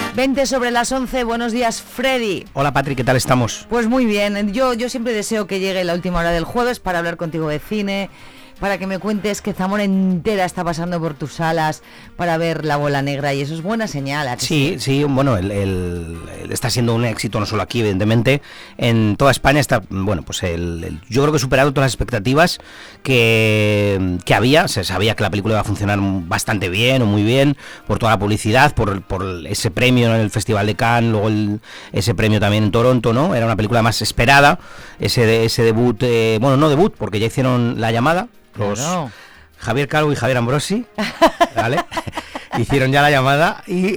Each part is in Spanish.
20 sobre las 11, buenos días, Freddy. Hola, Patri, ¿qué tal estamos? Pues muy bien, yo siempre deseo que llegue la última hora del jueves para hablar contigo de cine, para que me cuentes que Zamora entera está pasando por tus salas para ver La Bola Negra, y eso es buena señal. Sí, bueno, él está siendo un éxito no solo aquí, evidentemente, en toda España está, bueno, pues yo creo que ha superado todas las expectativas que había. Se sabía que la película iba a funcionar bastante bien o muy bien por toda la publicidad, por ese premio en el Festival de Cannes, luego ese premio también en Toronto, ¿no? Era una película más esperada, ese debut, bueno, no debut, porque ya hicieron La Llamada. Claro. Javier Calvo y Javier Ambrosi, ¿vale? Hicieron ya La Llamada y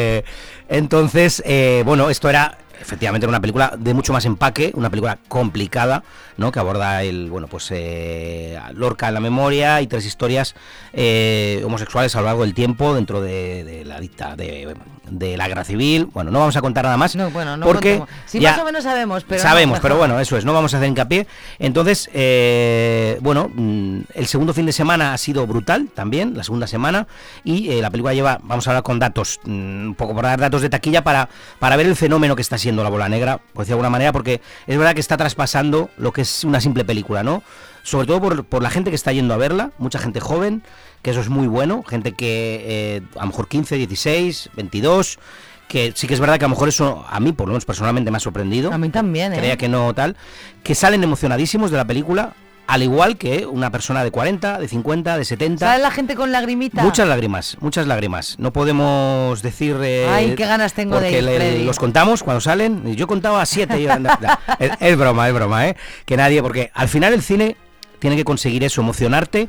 entonces, bueno, esto era efectivamente una película de mucho más empaque, una película complicada, ¿no? Que aborda Lorca en la memoria y 3 historias homosexuales a lo largo del tiempo dentro de la dicta de la guerra civil. Bueno, no vamos a contar nada más, no porque sí, más o menos sabemos, pero bueno, eso es, no vamos a hacer hincapié. Entonces, bueno, el segundo fin de semana ha sido brutal también, la segunda semana, y la película vamos a hablar con datos, un poco para dar datos de taquilla para ver el fenómeno que está siendo La Bola Negra, por decirlo de alguna manera, porque es verdad que está traspasando lo que es una simple película, ¿no? Sobre todo por la gente que está yendo a verla, mucha gente joven, que eso es muy bueno, gente que a lo mejor 15, 16, 22, que sí que es verdad que a lo mejor eso a mí, por lo menos personalmente, me ha sorprendido. A mí también, creía que no tal, que salen emocionadísimos de la película, al igual que una persona de 40, de 50, de 70. ¿Sale la gente con lagrimita? Muchas lágrimas. No podemos decir... Ay, qué ganas tengo de ir, Freddy. Los contamos cuando salen. Yo contaba 7. Es broma, ¿eh? Que nadie... Porque al final el cine tiene que conseguir eso, emocionarte.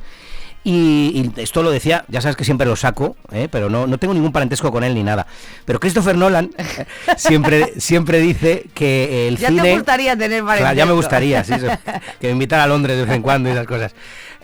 Y esto lo decía, ya sabes que siempre lo saco, pero no tengo ningún parentesco con él ni nada. Pero Christopher Nolan siempre dice que el cine... Ya te gustaría tener parentesco. Claro, ya me gustaría, sí, que me invitara a Londres de vez en cuando y esas cosas.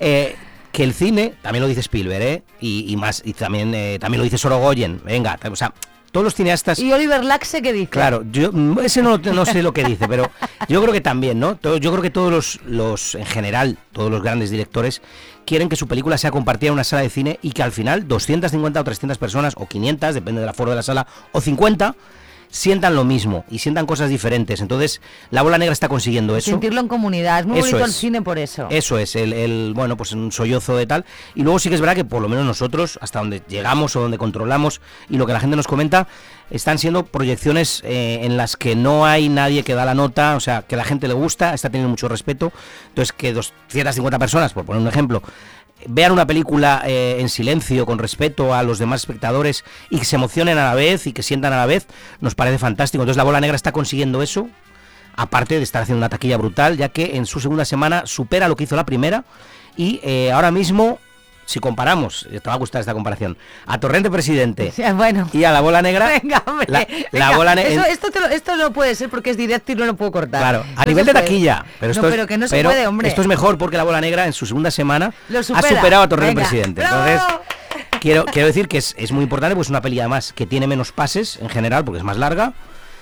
Que el cine, también lo dice Spielberg, y también lo dice Sorogoyen, venga, o sea... Todos los cineastas... ¿Y Oliver Laxe qué dice? Claro, ese no sé lo que dice, pero yo creo que también, ¿no? Yo creo que todos los en general, todos los grandes directores quieren que su película sea compartida en una sala de cine y que al final 250 o 300 personas, o 500, depende del aforo de la sala, o 50... sientan lo mismo y sientan cosas diferentes. Entonces, La Bola Negra está consiguiendo eso. Sentirlo en comunidad, es muy bonito el cine por eso. Eso es, bueno, pues un sollozo de tal. Y luego sí que es verdad que por lo menos nosotros, hasta donde llegamos o donde controlamos y lo que la gente nos comenta, están siendo proyecciones en las que no hay nadie que da la nota, o sea, que la gente le gusta, está teniendo mucho respeto. Entonces, que 250 personas, por poner un ejemplo, vean una película en silencio, con respeto a los demás espectadores y que se emocionen a la vez y que sientan a la vez, nos parece fantástico. Entonces La Bola Negra está consiguiendo eso, aparte de estar haciendo una taquilla brutal, ya que en su segunda semana supera lo que hizo la primera y ahora mismo, si comparamos, te va a gustar esta comparación, a Torrente Presidente y a La Bola Negra. Venga, hombre, la Bola Negra. Esto no puede ser porque es directo y no lo puedo cortar. Claro, a nivel de taquilla. Pero que no se puede, hombre. Esto es mejor porque La Bola Negra en su segunda semana ha superado a Torrente Presidente. ¡Bravo! Entonces, quiero decir que es muy importante, pues es una peli además que tiene menos pases en general porque es más larga.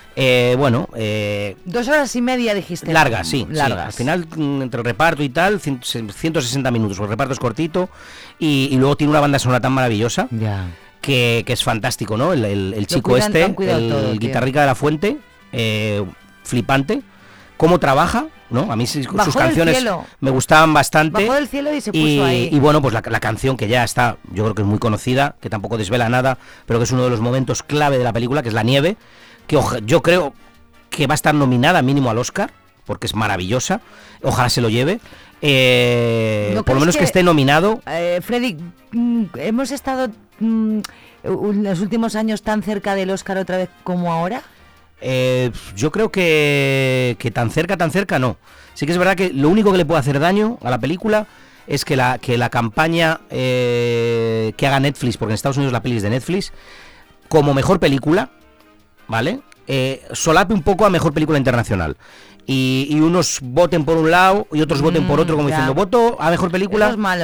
2 horas y media dijiste. Largas, sí. Largas. Sí. Al final, entre el reparto y tal, 160 minutos. El reparto es cortito y luego tiene una banda sonora tan maravillosa que es fantástico, ¿no? El chico el guitarrica de La Fuente, flipante. Cómo trabaja, ¿no? A mí sus canciones me gustaban bastante. Bajó del cielo y se puso ahí. Y bueno, pues la canción que ya está, yo creo que es muy conocida, que tampoco desvela nada, pero que es uno de los momentos clave de la película, que es La Nieve, que yo creo que va a estar nominada mínimo al Oscar, porque es maravillosa. Ojalá se lo lleve. Por lo menos que esté nominado. Freddy, ¿hemos estado en los últimos años tan cerca del Oscar otra vez como ahora? Yo creo que tan cerca no. Sí que es verdad que lo único que le puede hacer daño a la película es que la campaña que haga Netflix, porque en Estados Unidos la peli es de Netflix, como mejor película, ¿vale? Solape un poco a mejor película internacional. Y unos voten por un lado y otros voten por otro, como diciendo, voto a mejor película. Eso es malo.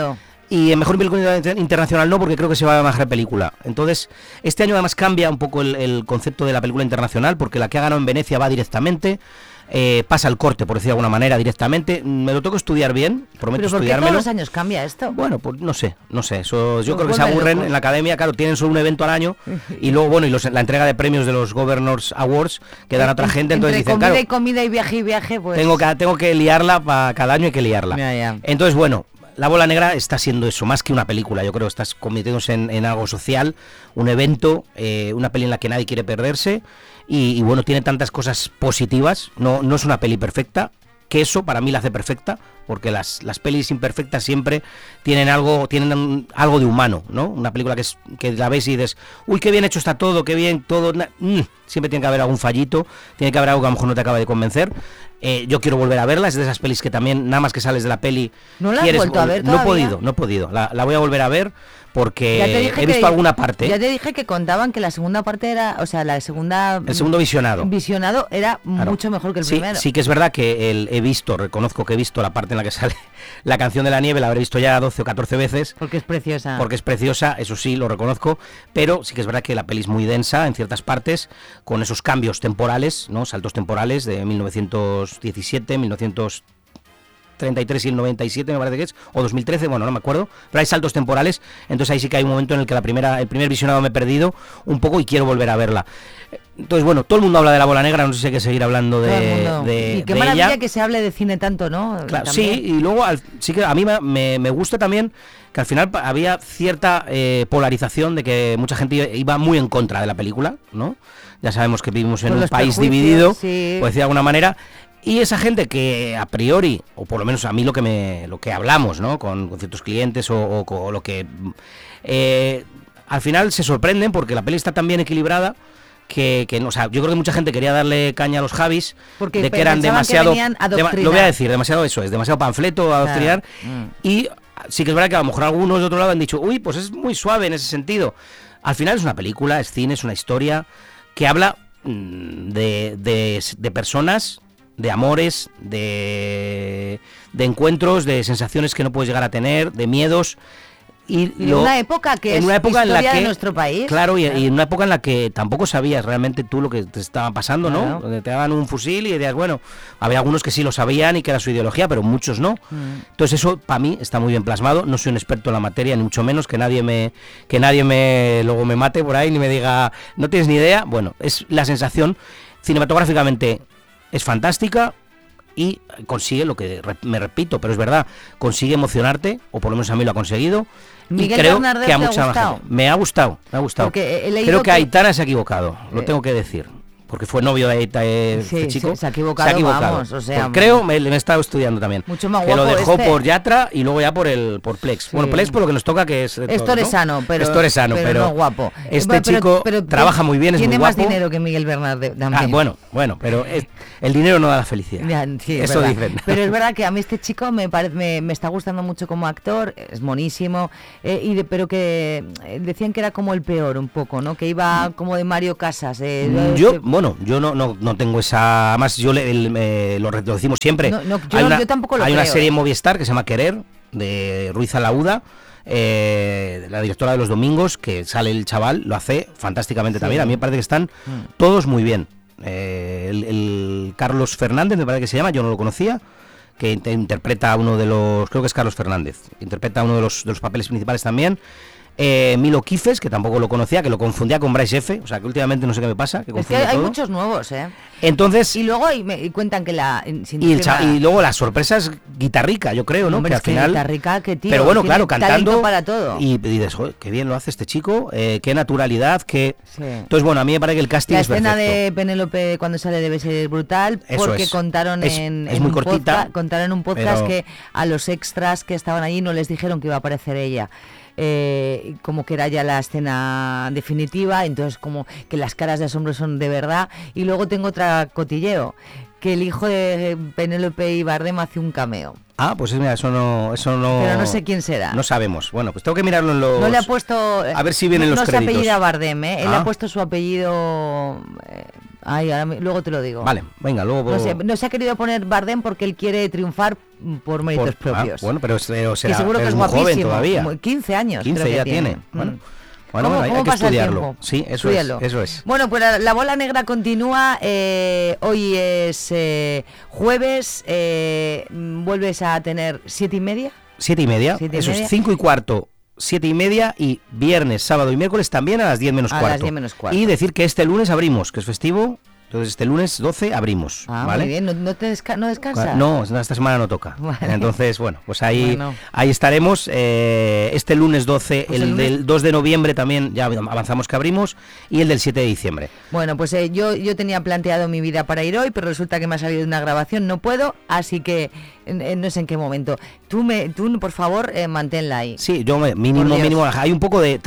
Y en mejor película internacional no, porque creo que se va a mejor película. Entonces, este año además cambia un poco el concepto de la película internacional, porque la que ha ganado en Venecia va directamente, pasa el corte, por decir de alguna manera, directamente. Me lo tengo que estudiar bien, prometo ¿Pero por qué estudiármelo. todos los años cambia esto? Bueno, pues no sé, eso, yo creo que se Vuelven aburren locos. en la academia, claro, tienen solo un evento al año, y luego, bueno, la entrega de premios de los Governors Awards que dan a otra gente, entonces Entre dicen, comida claro, y comida y viaje, pues... tengo que liarla, cada año hay que liarla. Ya. Entonces, bueno, La Bola Negra está siendo eso, más que una película, yo creo que estás convirtiéndose en algo social, un evento, una peli en la que nadie quiere perderse, y bueno, tiene tantas cosas positivas, no es una peli perfecta, que eso para mí la hace perfecta, porque las pelis imperfectas siempre tienen algo de humano, ¿no? Una película que la ves y dices, uy, qué bien hecho está todo, qué bien todo, siempre tiene que haber algún fallito, tiene que haber algo que a lo mejor no te acaba de convencer. Yo quiero volver a verla, es de esas pelis que también, nada más que sales de la peli... ¿No la has vuelto a ver todavía? No he podido, la voy a volver a ver porque Ya te dije he visto que- alguna parte. Ya te dije que contaban que la segunda parte era, o sea, El segundo visionado. era Claro. mucho mejor que el Sí, primero. sí que es verdad que reconozco que he visto la parte en la que sale la canción de la nieve, la habré visto ya 12 o 14 veces, Porque es preciosa. porque es preciosa, eso sí, lo reconozco, pero sí que es verdad que la peli es muy densa en ciertas partes, con esos cambios temporales, ¿no? Saltos temporales de 1917, 1933 y el 97 me parece que es, o 2013, bueno, no me acuerdo, pero hay saltos temporales, entonces ahí sí que hay un momento en el que el primer visionado me he perdido un poco y quiero volver a verla. Entonces, bueno, todo el mundo habla de La Bola Negra, no sé si hay que seguir hablando Todo el mundo. de Y qué de maravilla ella. que se hable de cine tanto, ¿no? Claro, También. sí, y luego sí que a mí me gusta también que al final había cierta polarización de que mucha gente iba muy en contra de la película, ¿no? Ya sabemos que vivimos en Por un los país prejuicios, dividido, sí. por decir de alguna manera, y esa gente que a priori, o por lo menos a mí lo que hablamos, ¿no? Con ciertos clientes o lo que... al final se sorprenden porque la peli está tan bien equilibrada que no, o sea, yo creo que mucha gente quería darle caña a los Javis Porque de que eran pensaban que demasiado venían a adoctrinar. lo voy a decir, demasiado demasiado panfleto a adoctrinar, y sí que es verdad que a lo mejor algunos de otro lado han dicho, uy, pues es muy suave en ese sentido. Al final es una película, es cine, es una historia que habla de personas, de amores, de encuentros, de sensaciones que no puedes llegar a tener, de miedos. Y de una época que es historia de nuestro país. Claro, y en una época en la que tampoco sabías realmente tú lo que te estaba pasando, ¿no? Claro. Donde te daban un fusil y decías, bueno, había algunos que sí lo sabían y que era su ideología, pero muchos no. Entonces eso para mí está muy bien plasmado. No soy un experto en la materia, ni mucho menos, que nadie me luego me mate por ahí ni me diga, no tienes ni idea. Bueno, es la sensación, cinematográficamente es fantástica. Y consigue lo que me repito, pero es verdad, consigue emocionarte, o por lo menos a mí lo ha conseguido. Miguel y creo Bernardet, que a ¿te ha mucha más gustado? gente. Me ha gustado. Porque he leído Creo que que- Aitana se ha equivocado, lo tengo que decir. Porque fue novio de este chico. se ha equivocado, vamos, o sea, Creo, me he estado estudiando también. Mucho más que lo guapo dejó este. por Yatra y luego ya por Plex. Sí. Bueno, Plex por lo que nos toca, que es... Es toresano, pero no guapo. Este chico trabaja muy bien, es muy tiene guapo. más dinero que Miguel Bernardet también. Bueno, pero el dinero no da la felicidad. Ya, sí, es Eso verdad. dicen. Pero es verdad que a mí este chico me está gustando mucho como actor, es monísimo, pero que decían que era como el peor un poco, ¿no? Que iba como de Mario Casas. Yo no tengo esa... Además, yo lo decimos siempre. Yo tampoco lo Hay una creo, serie en Movistar que se llama Querer, de Ruiz Alauda, la directora de Los Domingos, que sale el chaval, lo hace fantásticamente también. A mí me parece que están todos muy bien. El Carlos Fernández, me parece que se llama, yo no lo conocía, que interpreta a uno de los... Creo que es Carlos Fernández. Interpreta a uno de los papeles principales también. Milo Kifes, que tampoco lo conocía, que lo confundía con Bryce F. O sea, que últimamente no sé qué me pasa. Que es que confundo hay todo. muchos nuevos, ¿eh? Entonces... Y luego y cuentan que y luego la sorpresa es Guitarrica, yo creo, ¿no? Hombre, Que es al final... Guitarrica, que tío, pero bueno, tiene claro, talento cantando... para todo. Y dices, joder, qué bien lo hace este chico, qué naturalidad, qué... Sí. Entonces, bueno, a mí me parece que el casting La es escena perfecto. de Penélope cuando sale debe ser brutal, Eso porque es. contaron Es en muy un cortita, contaron en un podcast pero- que a los extras que estaban allí no les dijeron que iba a aparecer ella. Como que era ya la escena definitiva, entonces como que las caras de asombro son de verdad. Y luego tengo otra cotilleo, que el hijo de Penélope y Bardem hace un cameo. Ah, pues mira, eso no... Pero no sé quién será. No sabemos. Bueno, pues tengo que mirarlo en los... No le ha puesto... A ver si vienen no, los no créditos. se apellida Bardem, ¿eh? Él Ah. ha puesto su apellido... Ay, luego te lo digo. Vale, venga, luego... No se ha querido poner Bardem porque él quiere triunfar por méritos propios. Bueno, pero será, que seguro que es muy guapísimo, joven todavía. 15 años 15 creo que ya tiene. Bueno, ¿Cómo hay que pasa estudiarlo. Sí, eso es. Bueno, pues la bola negra continúa. Hoy es jueves. Vuelves a tener 7:30. 7:30. Eso es 5:15. 7:30 y viernes, sábado y miércoles también a las 10 menos cuarto. A las 10 menos cuarto. Y decir que este lunes abrimos, que es festivo. Entonces este lunes 12 abrimos, ¿vale? Muy bien, ¿no descansas? No, esta semana no toca. Vale. Entonces, bueno, pues ahí estaremos. Este lunes 12, pues el del 2 de noviembre también ya avanzamos que abrimos, y el del 7 de diciembre. Bueno, pues yo tenía planteado mi vida para ir hoy, pero resulta que me ha salido una grabación, no puedo, así que no sé en qué momento. Tú por favor, manténla ahí. Sí, yo mínimo. Hay un poco de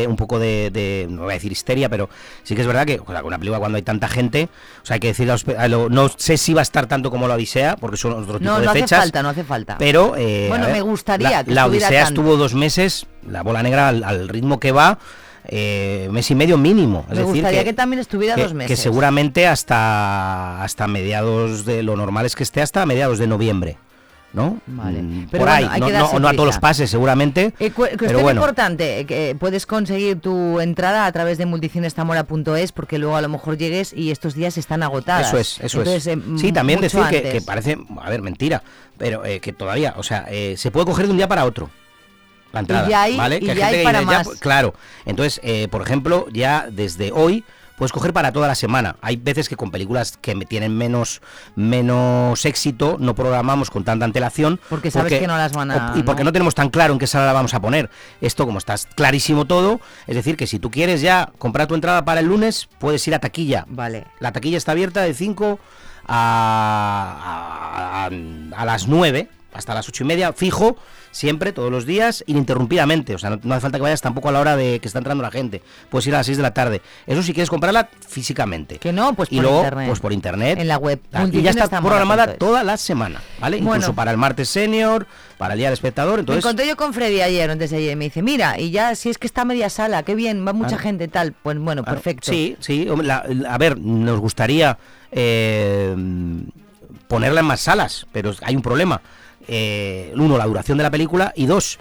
no voy a decir histeria, pero sí que es verdad que con una película cuando hay tanta gente, o sea, hay que decir, no sé si va a estar tanto como la Odisea, porque son otro tipo de fechas. No hace falta. Pero bueno, me gustaría que la Odisea tanto. estuvo 2 meses, la bola negra al ritmo que va. Mes y medio mínimo. Me gustaría que también estuviera 2 meses. Que seguramente hasta mediados de lo normal es que esté hasta mediados de noviembre, ¿no? Vale. Pero por ahí, no a todos los pases seguramente. Pero bueno, importante, que puedes conseguir tu entrada a través de multicineszamora.es, porque luego a lo mejor llegues y estos días están agotadas. Eso es. Sí, también decir que parece, a ver, mentira, pero que todavía, o sea, se puede coger de un día para otro. La entrada, ¿vale? Y ya hay para más. Claro, entonces, por ejemplo, ya desde hoy puedes coger para toda la semana. Hay veces que con películas que tienen menos éxito no programamos con tanta antelación. Porque sabes que no las van a... Y porque no tenemos tan claro en qué sala la vamos a poner. Esto, como está clarísimo todo, es decir, que si tú quieres ya comprar tu entrada para el lunes, puedes ir a taquilla. Vale. La taquilla está abierta de 5 a las 9, hasta las 8:30, fijo, siempre, todos los días, ininterrumpidamente. O sea, no hace falta que vayas tampoco a la hora de que está entrando la gente. Puedes ir a las 6 de la tarde. Eso si quieres comprarla físicamente. Que no, pues y por luego, internet. pues por internet. En la web. Y ya está programada toda la semana, ¿vale? Bueno. Incluso para el martes senior, para el día del espectador. Entonces... Me encontré yo con Freddy antes de ayer, y me dice, mira, y ya si es que está media sala, qué bien, va mucha gente tal. Pues bueno, perfecto. Sí, a ver, nos gustaría ponerla en más salas, pero hay un problema. 1, la duración de la película, y 2,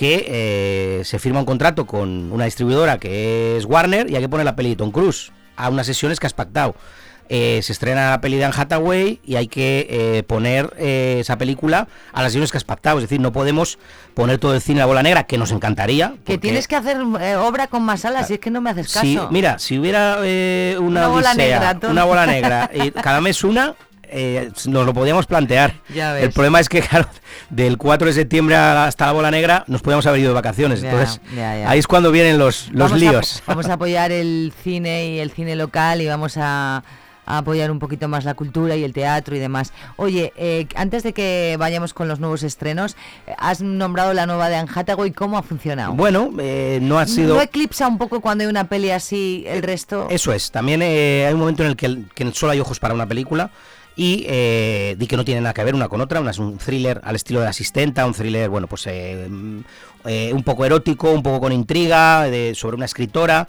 que se firma un contrato con una distribuidora que es Warner y hay que poner la peli de Tom Cruise a unas sesiones que has pactado. Se estrena la peli de Anne Hathaway y hay que poner esa película a las sesiones que has pactado. Es decir, no podemos poner todo el cine a la bola negra, que nos encantaría. Que tienes que hacer obra con más salas, y es que no me haces caso. Sí, mira, si hubiera una bola Odisea, negra, una bola negra, y cada mes una... nos lo podíamos plantear. El problema es que, claro, del 4 de septiembre hasta la bola negra nos podíamos haber ido de vacaciones. Entonces, ahí es cuando vienen los líos. Vamos a apoyar el cine y el cine local, y vamos a apoyar un poquito más la cultura y el teatro y demás. Oye, antes de que vayamos con los nuevos estrenos, has nombrado la nueva de Anne Hathaway. ¿Cómo ha funcionado? Bueno, no ha sido... ¿No eclipsa un poco cuando hay una peli así el resto? Eso es. También hay un momento en el que solo hay ojos para una película. Y que no tiene nada que ver una con otra. Una es un thriller al estilo de La Asistenta, un thriller, bueno, pues un poco erótico, un poco con intriga, sobre una escritora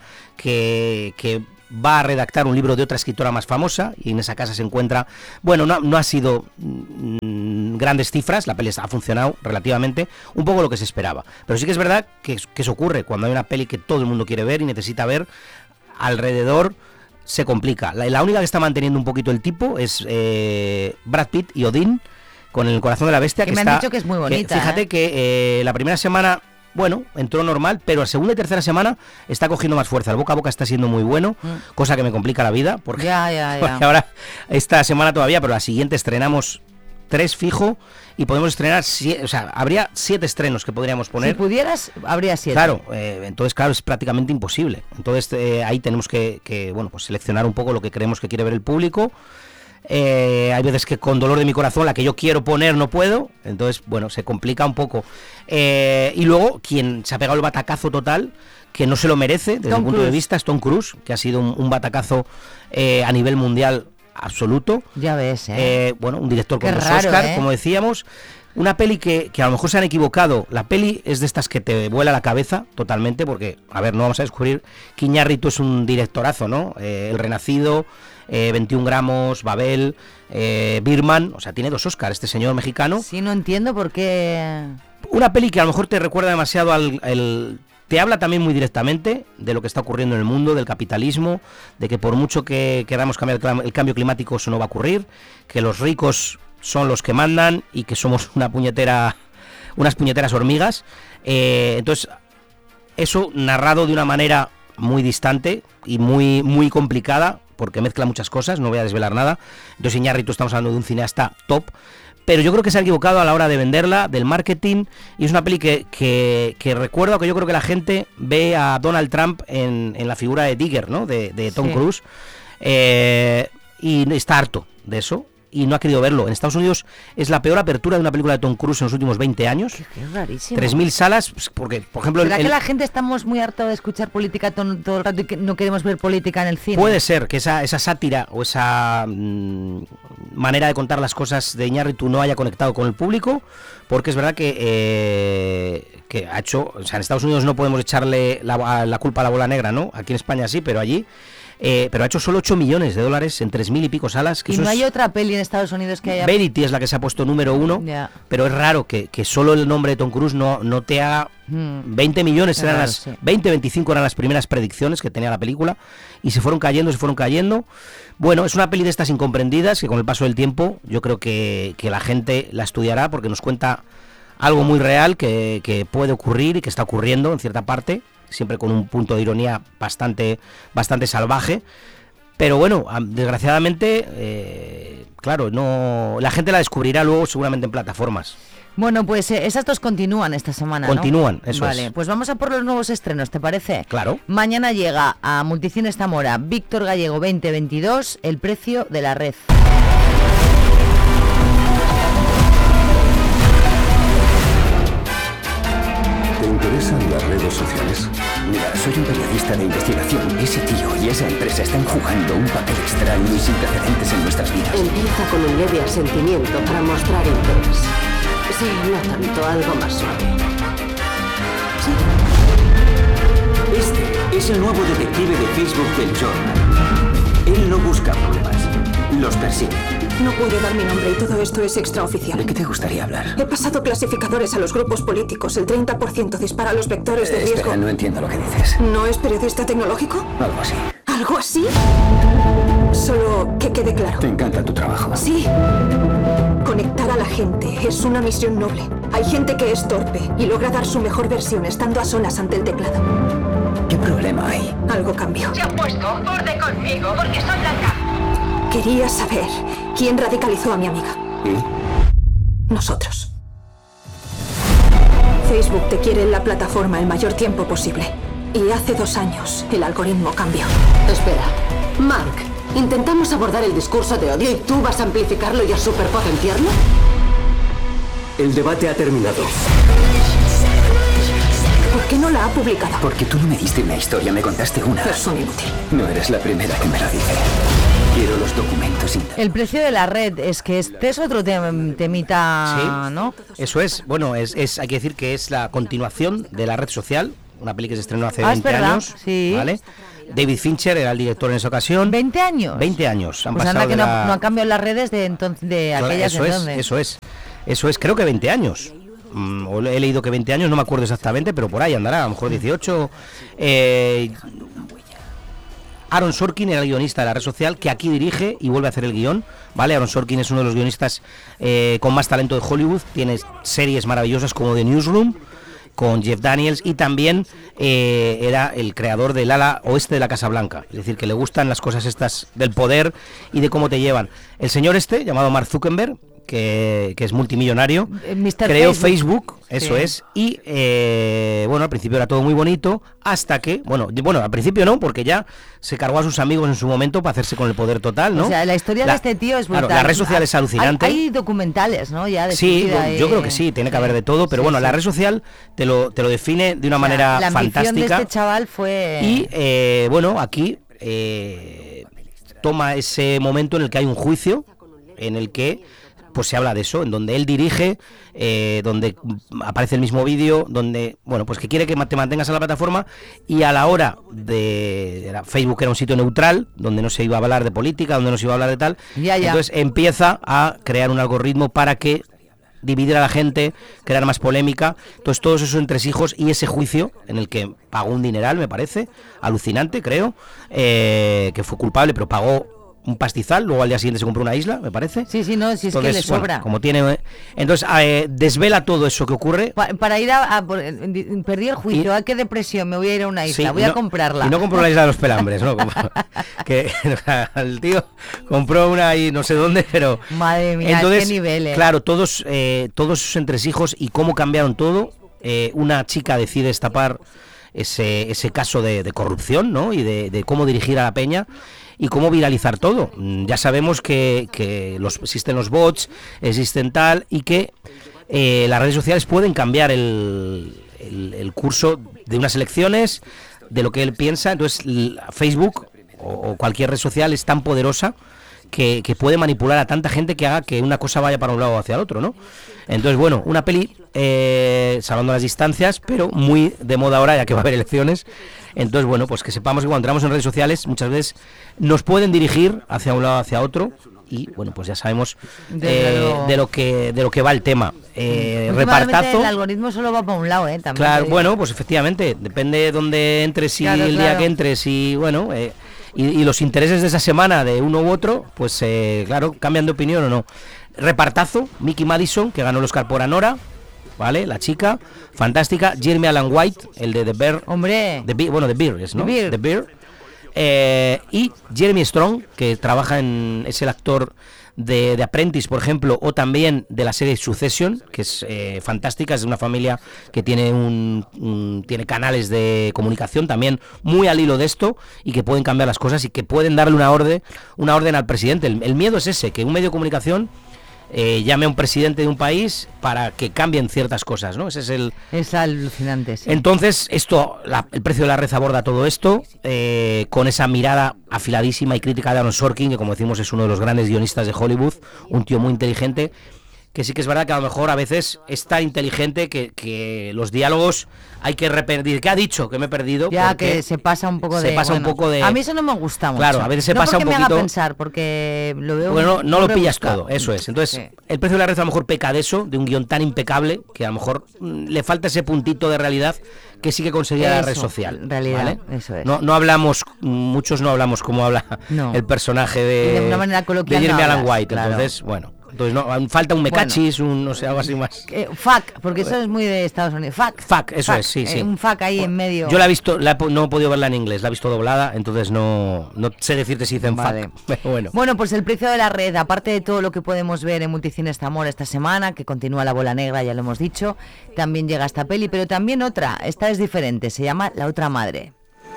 que va a redactar un libro de otra escritora más famosa, y en esa casa se encuentra, bueno, no ha sido grandes cifras, la peli ha funcionado relativamente, un poco lo que se esperaba, pero sí que es verdad que eso ocurre cuando hay una peli que todo el mundo quiere ver y necesita ver alrededor. Se complica. La única que está manteniendo un poquito el tipo es Brad Pitt y Odin, con El corazón de la bestia, que me han dicho que es muy bonita. Fíjate que la primera semana, bueno, entró normal, pero la segunda y tercera semana está cogiendo más fuerza. El boca a boca está siendo muy porque cosa que me complica la vida, porque ahora, esta semana todavía, pero la siguiente estrenamos 3 fijo, y podemos estrenar, o sea, habría 7 estrenos que podríamos poner. Si pudieras, habría 7. Claro, entonces, claro, es prácticamente imposible. Entonces, ahí tenemos que bueno, pues seleccionar un poco lo que creemos que quiere ver el público. Hay veces que con dolor de mi corazón la que yo quiero poner no puedo, entonces, bueno, se complica un poco. Y luego, quien se ha pegado el batacazo total, que no se lo merece, desde mi punto de vista, es Tom Cruise, que ha sido un batacazo a nivel mundial absoluto. Ya ves, bueno, un director con 2 Oscar, como decíamos. Una peli que a lo mejor se han equivocado. La peli es de estas que te vuela la cabeza totalmente, porque, a ver, no vamos a descubrir que Iñárritu es un directorazo, ¿no? El Renacido, 21 gramos, Babel, Birman, o sea, tiene 2 Oscars este señor mexicano. Sí, no entiendo por qué... Una peli que a lo mejor te recuerda demasiado te habla también muy directamente de lo que está ocurriendo en el mundo, del capitalismo, de que por mucho que queramos cambiar el cambio climático, eso no va a ocurrir, que los ricos son los que mandan y que somos unas puñeteras hormigas. Entonces, eso narrado de una manera muy distante y muy, muy complicada, porque mezcla muchas cosas, no voy a desvelar nada. Entonces, Iñárritu, estamos hablando de un cineasta top, pero yo creo que se ha equivocado a la hora de venderla, del marketing, y es una peli que recuerdo que yo creo que la gente ve a Donald Trump en la figura de Digger, ¿no? De Tom Cruise, y está harto de eso, y no ha querido verlo. En Estados Unidos es la peor apertura de una película de Tom Cruise en los últimos 20 años. Qué rarísimo. 3.000 salas, porque, por ejemplo... ¿Será que la gente estamos muy harta de escuchar política todo el rato y que no queremos ver política en el cine? Puede ser que esa sátira o esa manera de contar las cosas de Iñárritu no haya conectado con el público, porque es verdad que ha hecho... O sea, en Estados Unidos no podemos echarle la culpa a la bola negra, ¿no? Aquí en España sí, pero allí... pero ha hecho solo 8 millones de dólares en 3.000 y pico salas. Que y no hay otra peli en Estados Unidos que haya... Verity es la que se ha puesto número 1, pero es raro que solo el nombre de Tom Cruise no te haga... 20 millones eran las... 20, 25 eran las primeras predicciones que tenía la película, y se fueron cayendo. Bueno, es una peli de estas incomprendidas que con el paso del tiempo yo creo que la gente la estudiará, porque nos cuenta algo muy real que puede ocurrir y que está ocurriendo en cierta parte, siempre con un punto de ironía bastante salvaje, pero bueno, desgraciadamente, claro, no, la gente la descubrirá luego seguramente en plataformas. Bueno, pues esas 2 continúan esta semana, Continúan, ¿no? eso vale, pues vamos a por los nuevos estrenos, ¿te parece? Claro. Mañana llega a Multicines Zamora Víctor Gallego 2022, El precio de la red. ¿Te interesan las redes sociales? Mira, soy un periodista de investigación. Ese tío y esa empresa están jugando un papel extraño y sin precedentes en nuestras vidas. Empieza con un leve asentimiento para mostrar interés. Sí, no tanto, algo más suave. Sí. Este es el nuevo detective de Facebook del Journal. Él no busca problemas, los persigue. No puedo dar mi nombre y todo esto es extraoficial. ¿De qué te gustaría hablar? He pasado clasificadores a los grupos políticos. El 30% dispara los vectores de riesgo. Espera, no entiendo lo que dices. ¿No es periodista tecnológico? Algo así. ¿Algo así? Solo que quede claro. ¿Te encanta tu trabajo? Sí. Conectar a la gente es una misión noble. Hay gente que es torpe y logra dar su mejor versión estando a solas ante el teclado. ¿Qué problema hay? Algo cambió. Se han puesto borde conmigo porque soy blanca. Quería saber quién radicalizó a mi amiga. ¿Y? Nosotros. Facebook te quiere en la plataforma el mayor tiempo posible. Y hace 2 años el algoritmo cambió. Espera, Mark, intentamos abordar el discurso de odio y tú vas a amplificarlo y a superpotenciarlo. El debate ha terminado. ¿Por qué no la ha publicado? Porque tú no me diste una historia, me contaste una. Es un inútil. No eres la primera que me lo dice. Quiero los documentos. El precio de la red, es que este es otro temita, ¿sí? ¿no? Eso es, bueno, hay que decir que es la continuación de La red social, una peli que se estrenó hace 20 años, sí. ¿vale? David Fincher era el director en esa ocasión. ¿20 años? 20 años. Han pues pasado anda que de no han cambiado las redes de entonces, de aquellas eso entonces. Eso es, creo que 20 años. He leído que 20 años, no me acuerdo exactamente, pero por ahí andará, a lo mejor 18. Aaron Sorkin era el guionista de La red social, que aquí dirige y vuelve a hacer el guión, ¿vale? Aaron Sorkin es uno de los guionistas con más talento de Hollywood, tiene series maravillosas como The Newsroom, con Jeff Daniels, y también era el creador del ala oeste de la Casa Blanca, es decir, que le gustan las cosas estas del poder y de cómo te llevan. El señor llamado Mark Zuckerberg, que es multimillonario, creó Facebook, eso es, y bueno, al principio era todo muy bonito, hasta que, bueno, al principio no, porque ya se cargó a sus amigos en su momento para hacerse con el poder total, ¿no? O sea, la historia de este tío es brutal. Claro, la red social es alucinante. Hay documentales, ¿no? Ya de sí, yo creo que sí, tiene que haber de todo, pero bueno, la red social te lo define de una manera la fantástica. De este chaval fue... Y, bueno, aquí toma ese momento en el que hay un juicio, en el que pues se habla de eso, en donde él dirige, donde aparece el mismo vídeo, donde, bueno, pues que quiere que te mantengas en la plataforma, y a la hora Facebook era un sitio neutral, donde no se iba a hablar de política, donde no se iba a hablar de tal, entonces empieza a crear un algoritmo para que dividir a la gente, crear más polémica. Entonces todos esos entresijos y ese juicio en el que pagó un dineral, me parece, alucinante, creo, que fue culpable, pero pagó un pastizal, luego al día siguiente se compró una isla, me parece. Sí, no, si es entonces, que le sobra. Bueno, como tiene, entonces desvela todo eso que ocurre. Para ir perdí el juicio, qué depresión, me voy a ir a una isla, voy a comprarla. Y no compró la isla de los Pelambres, ¿no? Que el tío compró una ahí no sé dónde, pero... Madre mía, entonces, qué nivel, claro, todos sus entresijos y cómo cambiaron todo. Una chica decide destapar ese caso de corrupción, ¿no? Y de cómo dirigir a la peña y cómo viralizar todo. Ya sabemos que existen los bots, existen tal, y que las redes sociales pueden cambiar el curso de unas elecciones, de lo que él piensa. Entonces Facebook o cualquier red social es tan poderosa que puede manipular a tanta gente que haga que una cosa vaya para un lado o hacia el otro, ¿no? Entonces, bueno, una peli salvando las distancias, pero muy de moda ahora, ya que va a haber elecciones. Entonces, bueno, pues que sepamos que cuando entramos en redes sociales muchas veces nos pueden dirigir hacia un lado o hacia otro, y bueno, pues ya sabemos de lo que va el tema. Repartazo. El algoritmo solo va para un lado, también. Claro, bueno, pues efectivamente, depende de dónde entres y el día que entres, y bueno, y los intereses de esa semana de uno u otro, pues claro, cambian de opinión o no. Repartazo, Mickey Madison, que ganó el Oscar por Anora, ¿vale? La chica, fantástica. Jeremy Allen White, el de The Bear. Hombre. The Bear, ¿no? The Bear. Y Jeremy Strong, que trabaja es el actor de Apprentice, por ejemplo, o también de la serie Succession, que es fantástica. Es de una familia que tiene tiene canales de comunicación también muy al hilo de esto, y que pueden cambiar las cosas y que pueden darle una orden al presidente. El miedo es ese, que un medio de comunicación llame a un presidente de un país para que cambien ciertas cosas, ¿no? Es alucinante, sí. Entonces, el precio de la red aborda todo esto, con esa mirada afiladísima y crítica de Aaron Sorkin, que como decimos es uno de los grandes guionistas de Hollywood, un tío muy inteligente, que sí que es verdad que a lo mejor a veces es tan inteligente que los diálogos hay que repetir. ¿Qué ha dicho? Que me he perdido. Ya, que se pasa un poco de... A mí eso no me gusta mucho. Claro, a veces se pasa un poquito. No porque me haga pensar, porque lo veo... Bueno, no lo pillas todo, eso es. Entonces, sí. El precio de la red a lo mejor peca de eso, de un guión tan impecable, que a lo mejor le falta ese puntito de realidad que sí que conseguía la red social. Realidad, ¿vale? Eso es. No hablamos, muchos no hablamos como habla el personaje de una manera coloquial Jeremy Allen White, claro. Entonces, bueno... Entonces falta un mecachis, no sé, algo así más. Fuck, porque eso es muy de Estados Unidos. Fuck, eso es, sí. Un fuck ahí en medio. Yo la he visto, no he podido verla en inglés, la he visto doblada, entonces no sé decirte si dicen fuck. Pero bueno, pues el precio de la red, aparte de todo lo que podemos ver en Multicines Zamora esta semana, que continúa La Bola Negra, ya lo hemos dicho, también llega esta peli, pero también otra, esta es diferente, se llama La Otra Madre.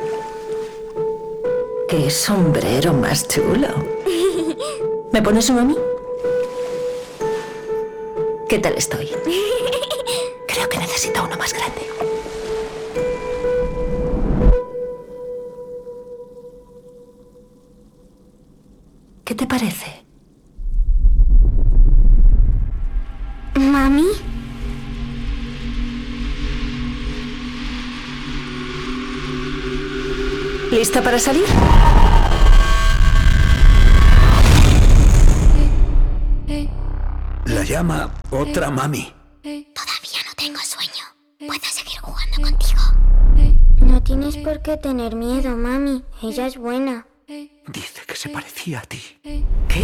¡Qué sombrero más chulo! ¿Me pones uno a mí? ¿Qué tal estoy? Creo que necesito uno más grande. ¿Qué te parece? ¿Mami? ¿Lista para salir? La llama otra mami. Todavía no tengo sueño. ¿Puedo seguir jugando contigo? No tienes por qué tener miedo, mami. Ella es buena. Dice que se parecía a ti. ¿Qué?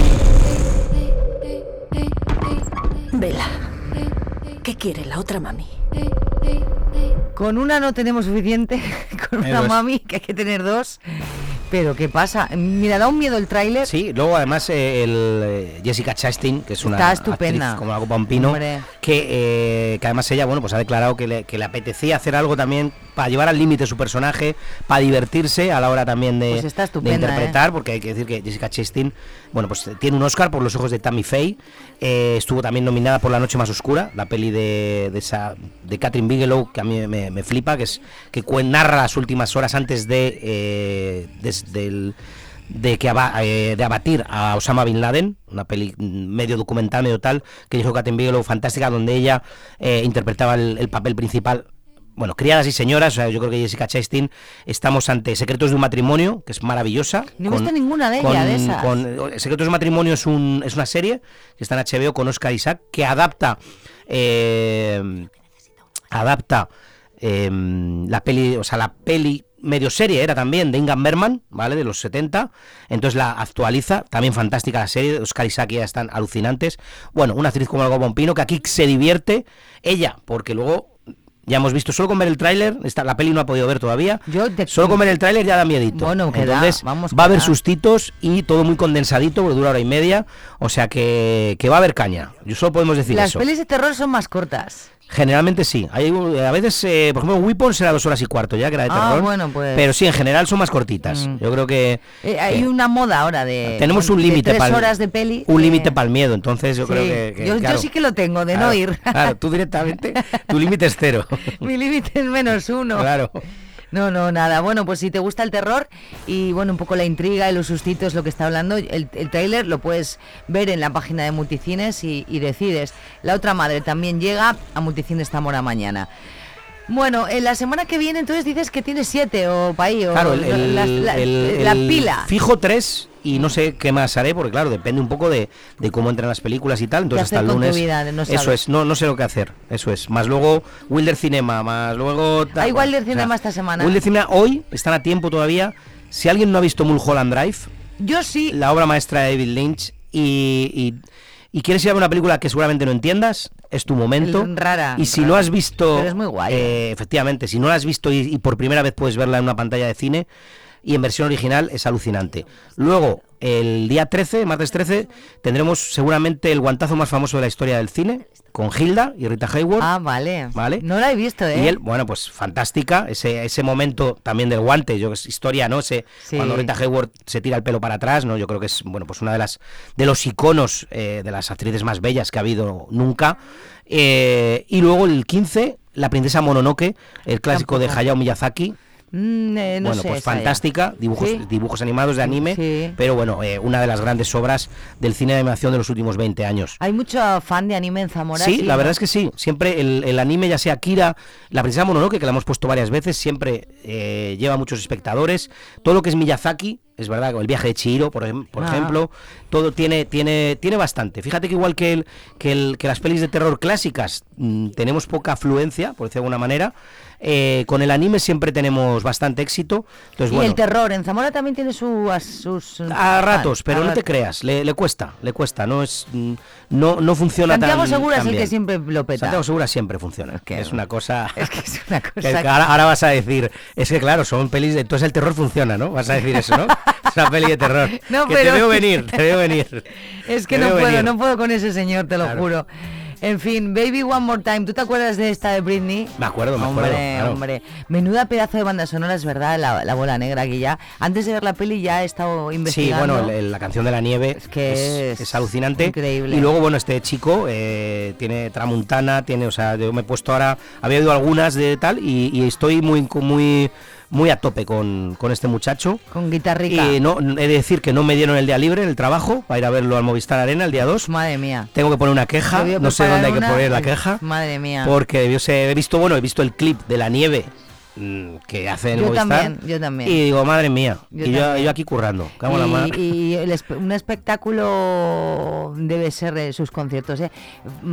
Vela, ¿qué quiere la otra mami? Con una no tenemos suficiente, con una mami, que hay que tener dos. Pero ¿qué pasa? Mira, da un miedo el tráiler. Sí, luego además Jessica Chastain, que es una está estupenda, actriz como la copa un pino, que además ella, bueno, pues ha declarado que le apetecía hacer algo también para llevar al límite su personaje, para divertirse a la hora también de interpretar, porque hay que decir que Jessica Chastain, bueno, pues tiene un Oscar por Los ojos de Tammy Faye, estuvo también nominada por La noche más oscura, la peli de Catherine Bigelow, que a mí me flipa, que narra las últimas horas antes del de abatir a Osama Bin Laden, una peli medio documental, medio tal, que dijo Kathryn Bigelow, fantástica, donde ella interpretaba el papel principal. Bueno, Criadas y señoras, o sea, yo creo que Jessica Chastain, estamos ante Secretos de un matrimonio, que es maravillosa. No he visto ninguna de ellas, de esas. Secretos de un matrimonio es una serie que está en HBO con Oscar Isaac, que adapta la peli medio serie era también de Ingmar Bergman, ¿vale? De los 70, entonces la actualiza, también fantástica la serie, Oscar Isaac ya están alucinantes. Bueno, una actriz como Olga Pompino, que aquí se divierte, ella, porque luego ya hemos visto, solo con ver el tráiler, la peli no ha podido ver todavía, solo con ver el tráiler ya da miedito. Bueno, entonces va a haber sustitos y todo muy condensadito, porque dura 1h30, o sea que va a haber caña, yo solo podemos decir eso. Las pelis de terror son más cortas. Generalmente sí, a veces, por ejemplo, Weapons era 2 horas y cuarto ya, que era de terror, bueno, pues... pero sí, en general son más cortitas. Yo creo que... hay una moda ahora de... Tenemos un límite para 3 horas de peli. Un límite para el miedo, entonces yo creo que yo claro, sí que lo tengo, de claro, no ir. Claro, tú directamente, tu límite es 0. Mi límite es -1. Claro. No, nada. Bueno, pues si te gusta el terror y bueno, un poco la intriga y los sustitos, lo que está hablando, el tráiler lo puedes ver en la página de Multicines y decides. La otra madre también llega a Multicines Zamora mañana. Bueno, en la semana que viene entonces dices que tienes 7 o para ahí, o claro, la pila. Fijo 3 y no sé qué más haré, porque claro, depende un poco de cómo entran las películas y tal, entonces hasta el lunes. Eso es, no sé lo que hacer, eso es. Más luego Wilder Cinema, más luego... Hay Wilder Cinema esta semana. Wilder Cinema hoy, están a tiempo todavía. Si alguien no ha visto Mulholland Drive, yo sí. La obra maestra de David Lynch, y quieres ir a ver una película que seguramente no entiendas, es tu momento. Rara. Y si no has visto... Pero es muy guay. Efectivamente, si no la has visto y por primera vez puedes verla en una pantalla de cine y en versión original, es alucinante. Luego, el día 13, martes 13, tendremos seguramente el guantazo más famoso de la historia del cine, con Hilda y Rita Hayworth. Ah, vale. No la he visto, ¿eh? Y él, bueno, pues fantástica, ese momento también del guante, es historia, ¿no? Cuando Rita Hayworth se tira el pelo para atrás, ¿no? Yo creo que es, bueno, pues una de los iconos de las actrices más bellas que ha habido nunca. Y luego el 15, La princesa Mononoke, el clásico de Hayao Miyazaki. No sé, pues fantástica, dibujos animados de anime, pero bueno, una de las grandes obras del cine de animación de los últimos 20 años. ¿Hay mucho fan de anime en Zamora? Sí, la verdad es que sí, siempre el anime, ya sea Akira, La princesa Mononoke, que la hemos puesto varias veces, siempre lleva muchos espectadores. Todo lo que es Miyazaki, es verdad, el viaje de Chihiro, por ejemplo, todo tiene bastante. Fíjate que igual que las pelis de terror clásicas tenemos poca afluencia, por decirlo de alguna manera, con el anime siempre tenemos bastante éxito. Entonces, y el terror en Zamora también tiene sus a ratos, pero no te creas, le cuesta, no funciona Santiago tan Segura es el bien. Que siempre lo peta. Santiago Segura siempre funciona, es una cosa que ahora vas a decir, es que claro, son pelis de, entonces el terror funciona, ¿no? Vas a decir eso, ¿no? Es una peli de terror. No, que pero... te veo venir. Es que no puedo con ese señor, te lo juro. En fin, Baby One More Time, ¿tú te acuerdas de esta de Britney? Me acuerdo. Hombre, menuda pedazo de banda sonora, es verdad, la bola negra aquí ya. Antes de ver la peli ya he estado investigando. Sí, bueno, la canción de la nieve es alucinante. Increíble. Y luego, bueno, este chico tiene Tramuntana, o sea, yo me he puesto ahora, había oído algunas de tal y estoy muy a tope con este muchacho. Con guitarrica. Y no, he de decir que no me dieron el día libre en el trabajo para ir a verlo al Movistar Arena el día 2. Madre mía. Tengo que poner una queja, no sé dónde hay que poner la queja. Madre mía. Porque he visto el clip de la nieve que hace en Movistar. Yo también. Y digo, madre mía, yo aquí currando. Y un espectáculo debe ser sus conciertos, ¿eh?